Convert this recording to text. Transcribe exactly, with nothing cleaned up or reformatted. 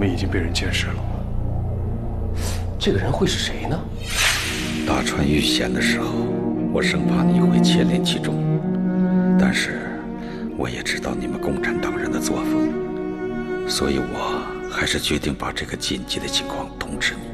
们已经被人监视了。 这个人会是谁呢？ 大川遇险的时候，我生怕你会牵连其中，但是我也知道你们共产党人的作风，所以我还是决定把这个紧急的情况通知你。